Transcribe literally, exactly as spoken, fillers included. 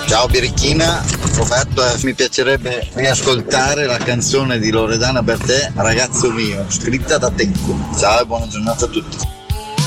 Ciao Birichina, Roberto, eh, mi piacerebbe riascoltare la canzone di Loredana Bertè, Ragazzo mio, scritta da Tenco. Ciao e buona giornata a tutti.